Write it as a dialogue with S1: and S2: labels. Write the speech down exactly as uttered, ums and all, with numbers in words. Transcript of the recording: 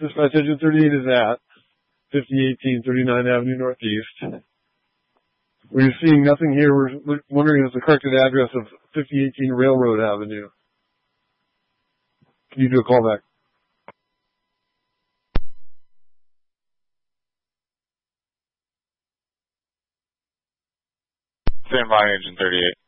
S1: Dispatch Engine thirty-eight is at fifty eighteen thirty-ninth Avenue Northeast. We're seeing nothing here. We're wondering if it's the corrected address of fifty eighteen Railroad Avenue. Can you do a callback?
S2: Stand by, Engine thirty-eight.